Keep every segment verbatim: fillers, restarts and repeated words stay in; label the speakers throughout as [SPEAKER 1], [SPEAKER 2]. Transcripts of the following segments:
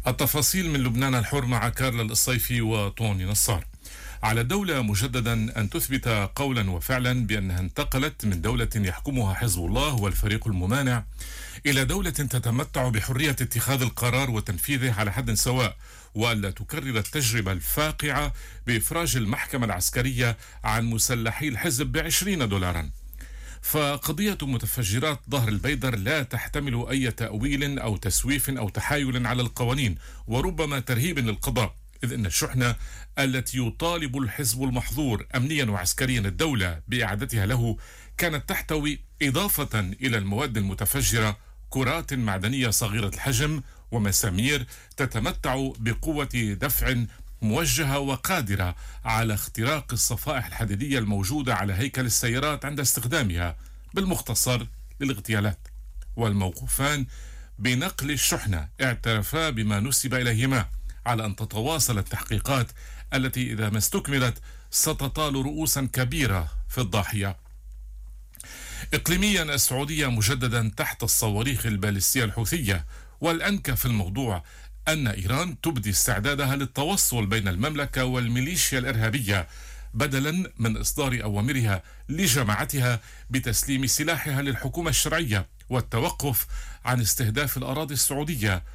[SPEAKER 1] التفاصيل من لبنان الحر مع كارلا الصيفي وطوني نصار. على الدولة مجددا أن تثبت قولا وفعلا بأنها انتقلت من دولة يحكمها حزب الله والفريق الممانع إلى دولة تتمتع بحرية اتخاذ القرار وتنفيذه على حد سواء، وألا تكرر التجربة الفاقعة بإفراج المحكمة العسكرية عن مسلحي الحزب بعشرين دولارا. فقضية متفجرات ظهر البيدر لا تحتمل أي تأويل أو تسويف أو تحايل على القوانين، وربما ترهيب للقضاء، إذ أن الشحنة التي يطالب الحزب المحظور أمنيا وعسكريا الدولة بإعادتها له كانت تحتوي إضافة إلى المواد المتفجرة كرات معدنية صغيرة الحجم ومسامير تتمتع بقوة دفع موجهة وقادرة على اختراق الصفائح الحديدية الموجودة على هيكل السيارات عند استخدامها، بالمختصر للاغتيالات. والموقوفان بنقل الشحنة اعترفا بما نسب إليهما، على أن تتواصل التحقيقات التي إذا ما استكملت ستطال رؤوسا كبيرة في الضاحية. إقليميا السعودية مجددا تحت الصواريخ البالستية الحوثية، والأنكى في الموضوع أن إيران تبدي استعدادها للتوصل بين المملكة والميليشيا الإرهابية بدلا من إصدار أوامرها لجماعتها بتسليم سلاحها للحكومة الشرعية والتوقف عن استهداف الأراضي السعودية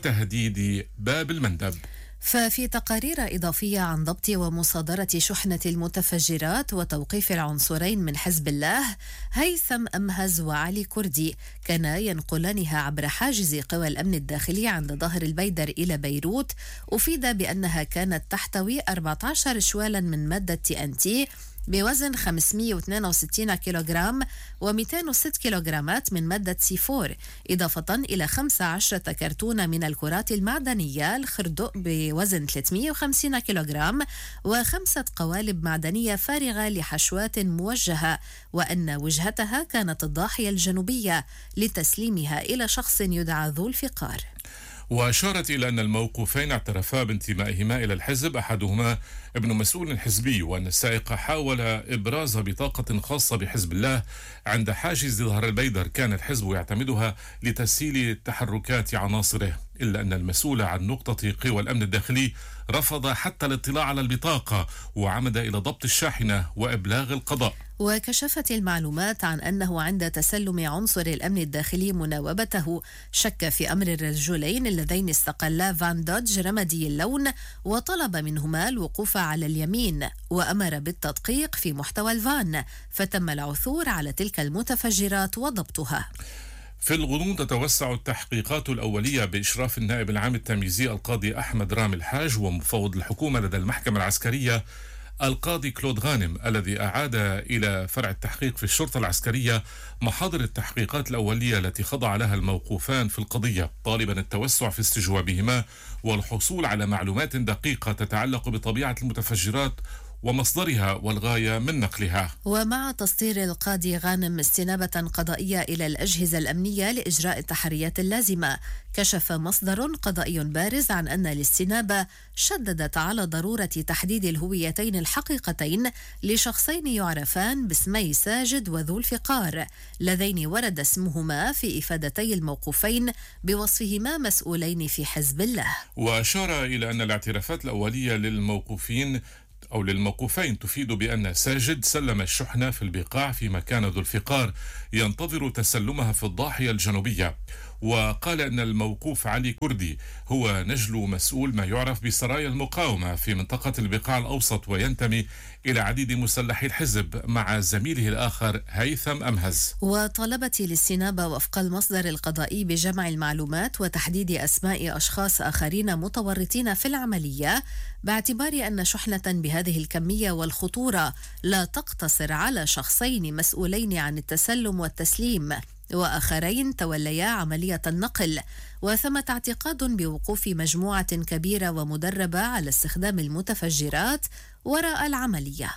[SPEAKER 1] وتهديد باب المندب.
[SPEAKER 2] ففي تقارير إضافية عن ضبط ومصادرة شحنة المتفجرات وتوقيف العنصرين من حزب الله هيثم أمهز وعلي كردي كانا ينقلانها عبر حاجز قوى الأمن الداخلي عند ظهر البيدر إلى بيروت، أفيد بأنها كانت تحتوي أربعة عشر شوالا من مادة تي أن تي بوزن خمسمئة واثنين وستين كيلوغرام ومئتين وستة كيلوغرامات من مادة سي أربعة، إضافة إلى خمسة عشر كرتونة من الكرات المعدنية الخردق بوزن ثلاثمئة وخمسين كيلوغرام وخمسة قوالب معدنية فارغة لحشوات موجهة، وأن وجهتها كانت الضاحية الجنوبية لتسليمها إلى شخص يدعى ذو الفقار.
[SPEAKER 1] وأشارت إلى أن الموقوفين اعترفا بانتمائهما إلى الحزب، أحدهما ابن مسؤول حزبي، وأن السائق حاول إبراز بطاقة خاصة بحزب الله عند حاجز ظهر البيدر كان الحزب يعتمدها لتسهيل تحركات عناصره، إلا أن المسؤول عن نقطة قوى الأمن الداخلي رفض حتى الاطلاع على البطاقة وعمد إلى ضبط الشاحنة وإبلاغ القضاء.
[SPEAKER 2] وكشفت المعلومات عن أنه عند تسلم عنصر الأمن الداخلي مناوبته شك في أمر الرجلين اللذين استقلا فان دوج رمادي اللون وطلب منهما الوقوف على اليمين، وأمر بالتدقيق في محتوى الفان، فتم العثور على تلك المتفجرات وضبطها.
[SPEAKER 1] في الغضون تتوسع التحقيقات الأولية بإشراف النائب العام التمييزي القاضي أحمد رامي الحاج ومفوض الحكومة لدى المحكمة العسكرية القاضي كلود غانم، الذي أعاد إلى فرع التحقيق في الشرطة العسكرية محاضر التحقيقات الأولية التي خضع لها الموقوفان في القضية، طالبا التوسع في استجوابهما والحصول على معلومات دقيقة تتعلق بطبيعة المتفجرات ومصدرها والغاية من نقلها.
[SPEAKER 2] ومع تصدير القاضي غانم استنابة قضائية إلى الأجهزة الأمنية لإجراء التحريات اللازمة، كشف مصدر قضائي بارز عن أن الاستنابة شددت على ضرورة تحديد الهويتين الحقيقتين لشخصين يعرفان باسمي ساجد وذو الفقار، اللذين ورد اسمهما في إفادتي الموقوفين بوصفهما مسؤولين في حزب الله.
[SPEAKER 1] وأشار إلى أن الاعترافات الأولية للموقوفين أو للموقوفين تفيد بأن ساجد سلم الشحنة في البقاع في مكان ذو الفقار ينتظر تسلمها في الضاحية الجنوبية. وقال أن الموقوف علي كردي هو نجل مسؤول ما يعرف بسرايا المقاومة في منطقة البقاع الأوسط، وينتمي إلى عديد مسلحي الحزب مع زميله الآخر هيثم أمهز.
[SPEAKER 2] وطلبت الاستنابة وفق المصدر القضائي بجمع المعلومات وتحديد أسماء أشخاص آخرين متورطين في العملية، باعتبار أن شحنة بهذه الكمية والخطورة لا تقتصر على شخصين مسؤولين عن التسلم والتسليم وآخرين توليا عملية النقل، وثمة اعتقاد بوقوف مجموعة كبيرة ومدربة على استخدام المتفجرات وراء العملية.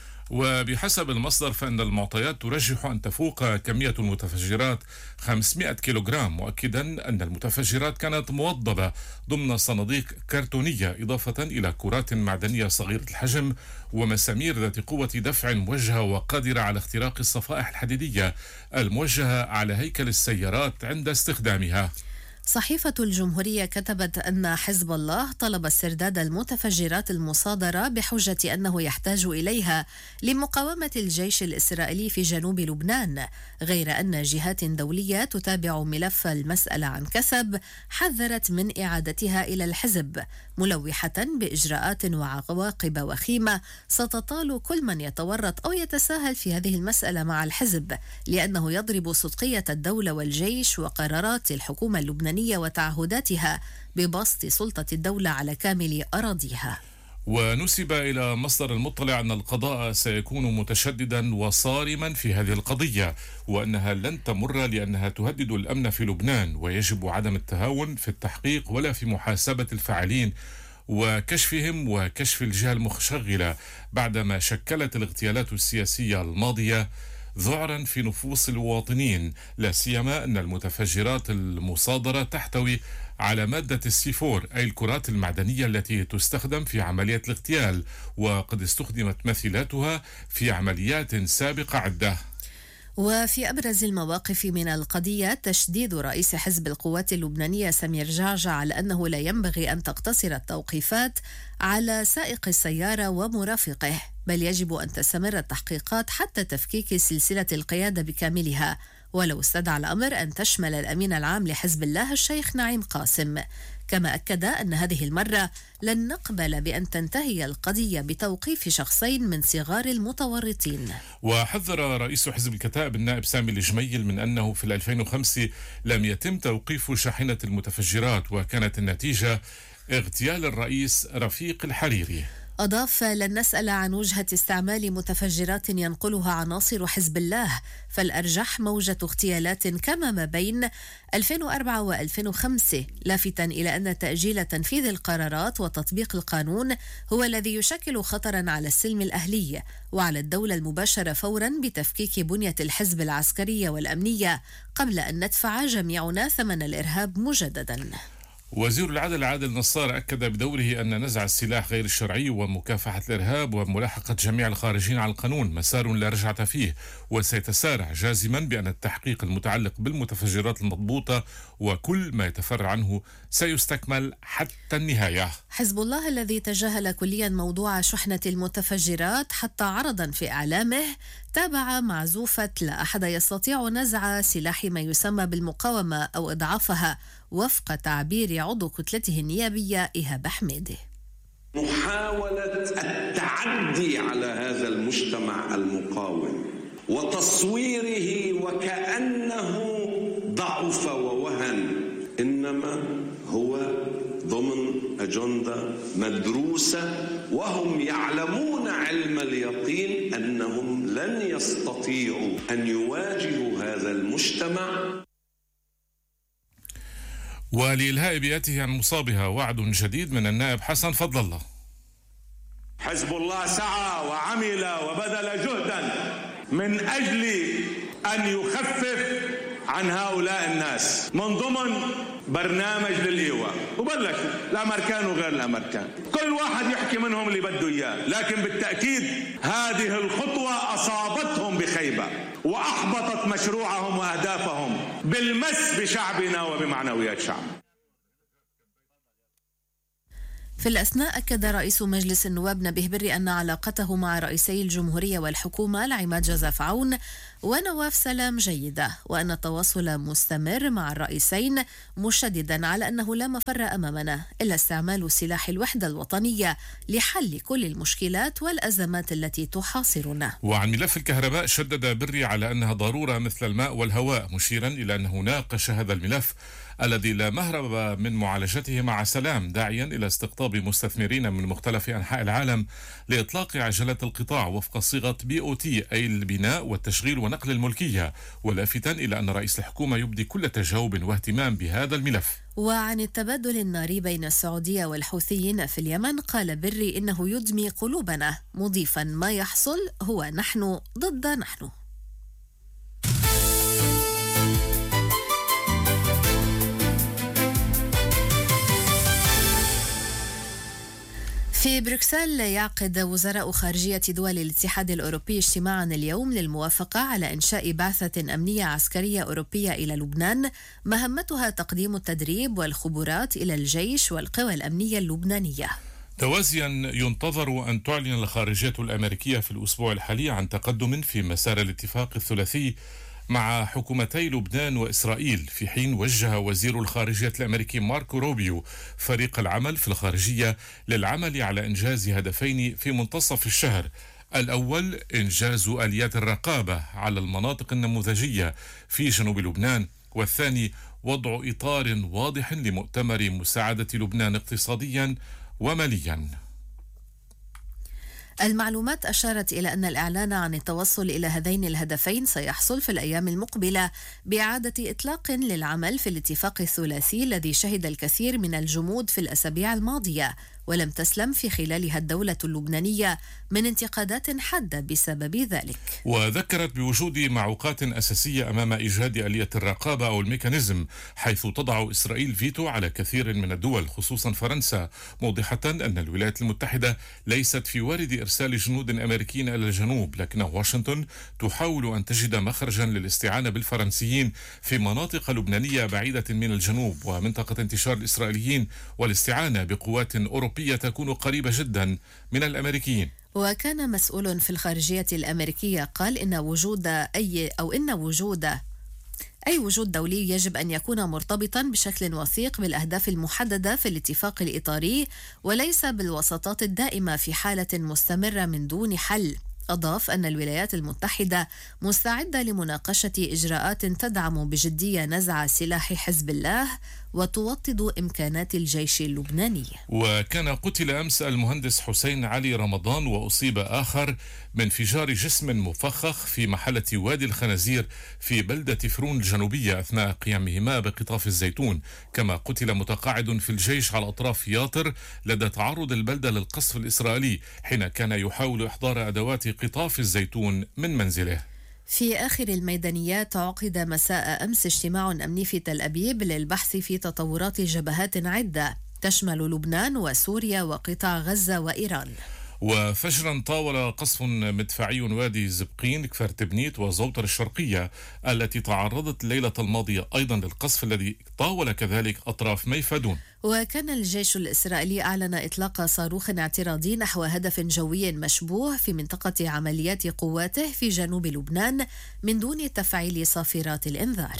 [SPEAKER 1] وبحسب المصدر فإن المعطيات ترجح أن تفوق كمية المتفجرات خمسمئة كيلوغرام، مؤكدا أن المتفجرات كانت موضبة ضمن صناديق كرتونية، إضافة إلى كرات معدنية صغيرة الحجم ومسامير ذات قوة دفع موجهة وقادرة على اختراق الصفائح الحديدية الموجهة على هيكل السيارات عند استخدامها.
[SPEAKER 2] صحيفة الجمهورية كتبت أن حزب الله طلب استرداد المتفجرات المصادرة بحجة أنه يحتاج إليها لمقاومة الجيش الإسرائيلي في جنوب لبنان، غير أن جهات دولية تتابع ملف المسألة عن كثب حذرت من إعادتها إلى الحزب، ملوحة بإجراءات وعواقب وخيمة ستطال كل من يتورط أو يتساهل في هذه المسألة مع الحزب، لأنه يضرب صدقية الدولة والجيش وقرارات الحكومة اللبنانية وتعهداتها ببسط سلطة الدولة على كامل أراضيها.
[SPEAKER 1] ونسب إلى مصدر المطلع أن القضاء سيكون متشددا وصارما في هذه القضية، وأنها لن تمر لأنها تهدد الأمن في لبنان، ويجب عدم التهاون في التحقيق ولا في محاسبة الفاعلين وكشفهم وكشف الجهة المشغلة بعدما شكلت الاغتيالات السياسية الماضية ذعرا في نفوس المواطنين، لا سيما أن المتفجرات المصادرة تحتوي على مادة السي فور، أي الكرات المعدنية التي تستخدم في عملية الاغتيال، وقد استخدمت مثيلاتها في عمليات سابقة عدة.
[SPEAKER 2] وفي أبرز المواقف من القضية تشديد رئيس حزب القوات اللبنانية سمير جعجع على أنه لا ينبغي أن تقتصر التوقيفات على سائق السيارة ومرافقه، بل يجب أن تستمر التحقيقات حتى تفكيك سلسلة القيادة بكاملها، ولو استدعى الأمر أن تشمل الأمين العام لحزب الله الشيخ نعيم قاسم. كما أكد أن هذه المرة لن نقبل بأن تنتهي القضية بتوقيف شخصين من صغار المتورطين.
[SPEAKER 1] وحذر رئيس حزب الكتائب النائب سامي الجميل من أنه في ألفين وخمسة لم يتم توقيف شاحنة المتفجرات، وكانت النتيجة اغتيال الرئيس رفيق الحريري.
[SPEAKER 2] أضاف: لن نسأل عن وجهة استعمال متفجرات ينقلها عناصر حزب الله، فالأرجح موجة اغتيالات كما ما بين ألفين وأربعة وألفين وخمسة، لافتا إلى أن تأجيل تنفيذ القرارات وتطبيق القانون هو الذي يشكل خطرا على السلم الأهلي وعلى الدولة المباشرة فورا بتفكيك بنية الحزب العسكرية والأمنية قبل أن ندفع جميعنا ثمن الإرهاب مجددا.
[SPEAKER 1] وزير العدل عادل نصار أكد بدوره أن نزع السلاح غير الشرعي ومكافحة الإرهاب وملاحقة جميع الخارجين عن القانون مسار لا رجعة فيه، وسيتسارع جازما بأن التحقيق المتعلق بالمتفجرات المضبوطة وكل ما يتفرع عنه سيستكمل حتى النهاية.
[SPEAKER 2] حزب الله الذي تجاهل كليا موضوع شحنة المتفجرات حتى عرضا في إعلامه تابع معزوفة لا أحد يستطيع نزع سلاح ما يسمى بالمقاومة أو إضعافها وفق تعبير عضو كتلته النيابية إيهاب حميدي.
[SPEAKER 3] محاولة التعدي على هذا المجتمع المقاوم وتصويره وكأنه ضعف ووهن، إنما هو ضمن أجندة مدروسة، وهم يعلمون علم اليقين أنهم لن يستطيعوا أن يواجهوا هذا المجتمع.
[SPEAKER 1] ولإلهاء بيئته عن مصابها وعد جديد من النائب حسن فضل الله.
[SPEAKER 4] حزب الله سعى وعمل وبذل جهدا من أجل أن يخفف عن هؤلاء الناس من ضمن برنامج للإيواء، وبلشوا الأمريكان وغير الأمريكان، كل واحد يحكي منهم اللي بده إياه، لكن بالتأكيد هذه الخطوة أصابتهم بخيبة وأحبطت مشروعهم وأهدافهم بالمس بشعبنا وبمعنويات شعبنا.
[SPEAKER 2] في الأثناء أكد رئيس مجلس النواب نبيه بري أن علاقته مع رئيسي الجمهورية والحكومة العماد جوزيف عون ونواف سلام جيدة، وأن التواصل مستمر مع الرئيسين، مشددا على أنه لا مفر أمامنا إلا استعمال سلاح الوحدة الوطنية لحل كل المشكلات والأزمات التي تحاصرنا.
[SPEAKER 1] وعن ملف الكهرباء شدد بري على أنها ضرورة مثل الماء والهواء، مشيرا إلى أنه ناقش هذا الملف الذي لا مهرب من معالجته مع سلام، داعيا إلى استقطاب مستثمرين من مختلف أنحاء العالم لإطلاق عجلة القطاع وفق صيغة بي أو تي، أي البناء والتشغيل ونقل الملكية، ولافتا إلى أن رئيس الحكومة يبدي كل تجاوب واهتمام بهذا الملف.
[SPEAKER 2] وعن التبادل الناري بين السعودية والحوثيين في اليمن قال بري إنه يدمي قلوبنا، مضيفا ما يحصل هو نحن ضد نحن. في بروكسل يعقد وزراء خارجية دول الاتحاد الأوروبي اجتماعا اليوم للموافقة على إنشاء بعثة أمنية عسكرية أوروبية إلى لبنان مهمتها تقديم التدريب والخبرات إلى الجيش والقوى الأمنية اللبنانية.
[SPEAKER 1] توازيا ينتظر أن تعلن الخارجية الأمريكية في الأسبوع الحالي عن تقدم في مسار الاتفاق الثلاثي مع حكومتي لبنان وإسرائيل، في حين وجه وزير الخارجية الأمريكي ماركو روبيو فريق العمل في الخارجية للعمل على إنجاز هدفين في منتصف الشهر. الأول إنجاز آليات الرقابة على المناطق النموذجية في جنوب لبنان، والثاني وضع إطار واضح لمؤتمر مساعدة لبنان اقتصاديا وماليا.
[SPEAKER 2] المعلومات أشارت إلى أن الإعلان عن التوصل إلى هذين الهدفين سيحصل في الأيام المقبلة بإعادة إطلاق للعمل في الاتفاق الثلاثي الذي شهد الكثير من الجمود في الأسابيع الماضية، ولم تسلم في خلالها الدولة اللبنانية من انتقادات حادة بسبب ذلك.
[SPEAKER 1] وذكرت بوجود معوقات أساسية أمام إيجاد آلية الرقابة أو الميكانيزم، حيث تضع إسرائيل فيتو على كثير من الدول خصوصا فرنسا، موضحة أن الولايات المتحدة ليست في وارد إرسال جنود أمريكيين إلى الجنوب، لكن واشنطن تحاول أن تجد مخرجا للاستعانة بالفرنسيين في مناطق لبنانية بعيدة من الجنوب ومنطقة انتشار الإسرائيليين، والاستعانة بقوات أوروبية تكون قريبة جدا من الأمريكيين.
[SPEAKER 2] وكان مسؤول في الخارجية الأمريكية قال إن وجود أي أو إن وجود أي وجود دولي يجب أن يكون مرتبطا بشكل وثيق بالأهداف المحددة في الاتفاق الإطاري وليس بالوساطات الدائمة في حالة مستمرة من دون حل. أضاف أن الولايات المتحدة مستعدة لمناقشة إجراءات تدعم بجدية نزع سلاح حزب الله وتوطد إمكانات الجيش اللبناني.
[SPEAKER 1] وكان قتل أمس المهندس حسين علي رمضان وأصيب آخر بانفجار جسم مفخخ في محلة وادي الخنازير في بلدة فرون الجنوبية أثناء قيامهما بقطاف الزيتون، كما قتل متقاعد في الجيش على أطراف ياطر لدى تعرض البلدة للقصف الإسرائيلي حين كان يحاول إحضار أدوات قطاف الزيتون من منزله.
[SPEAKER 2] في آخر الميدانيات عقد مساء أمس اجتماع أمني في تل أبيب للبحث في تطورات جبهات عدة تشمل لبنان وسوريا وقطاع غزة وإيران.
[SPEAKER 1] وفجرا طاول قصف مدفعي وادي زبقين كفر تبنيت وزوطر الشرقية التي تعرضت الليلة الماضية أيضا للقصف الذي طاول كذلك أطراف ميفادون.
[SPEAKER 2] وكان الجيش الإسرائيلي أعلن إطلاق صاروخ اعتراضي نحو هدف جوي مشبوه في منطقة عمليات قواته في جنوب لبنان من دون تفعيل صافرات الإنذار.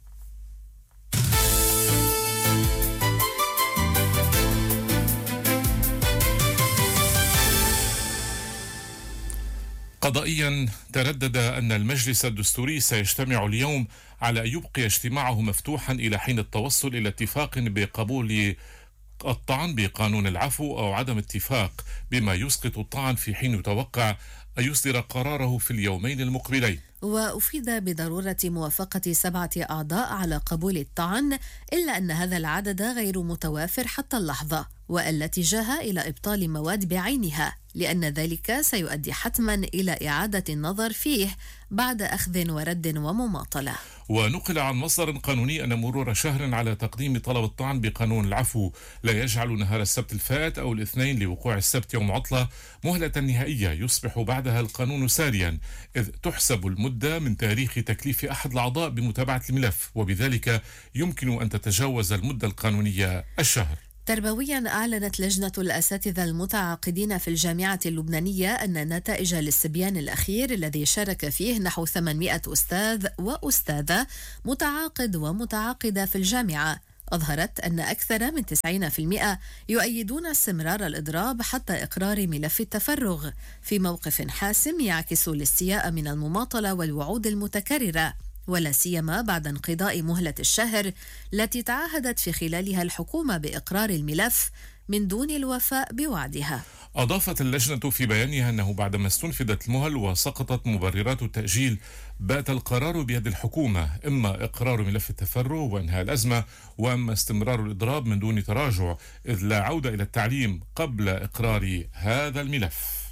[SPEAKER 1] قضائيا تردد أن المجلس الدستوري سيجتمع اليوم على أن يبقي اجتماعه مفتوحا إلى حين التوصل إلى اتفاق بقبول الطعن بقانون العفو أو عدم اتفاق بما يسقط الطعن، في حين يتوقع أن يصدر قراره في اليومين المقبلين.
[SPEAKER 2] وأفيد بضرورة موافقة سبعة أعضاء على قبول الطعن، إلا أن هذا العدد غير متوافر حتى اللحظة، وألا اتجاه إلى إبطال مواد بعينها، لأن ذلك سيؤدي حتما إلى إعادة النظر فيه بعد أخذ ورد ومماطلة.
[SPEAKER 1] ونقل عن مصدر قانوني أن مرور شهر على تقديم طلب الطعن بقانون العفو لا يجعل نهار السبت الفات أو الاثنين لوقوع السبت يوم عطلة مهلة نهائية يصبح بعدها القانون ساريا، إذ تحسب المدة من تاريخ تكليف أحد الأعضاء بمتابعة الملف، وبذلك يمكن أن تتجاوز المدة القانونية الشهر.
[SPEAKER 2] تربويا أعلنت لجنة الأساتذة المتعاقدين في الجامعة اللبنانية أن نتائج الاستبيان الأخير الذي شارك فيه نحو ثمانمائة أستاذ وأستاذة متعاقد ومتعاقدة في الجامعة أظهرت أن أكثر من تسعين بالمئة يؤيدون استمرار الإضراب حتى إقرار ملف التفرغ، في موقف حاسم يعكس الاستياء من المماطلة والوعود المتكررة، ولا سيما بعد انقضاء مهلة الشهر التي تعهدت في خلالها الحكومة بإقرار الملف من دون الوفاء بوعدها.
[SPEAKER 1] أضافت اللجنة في بيانها أنه بعدما استنفذت المهل وسقطت مبررات التأجيل بات القرار بيد الحكومة، إما إقرار ملف التفرغ وإنهاء الأزمة، وإما استمرار الإضراب من دون تراجع، إذ لا عودة إلى التعليم قبل إقرار هذا الملف.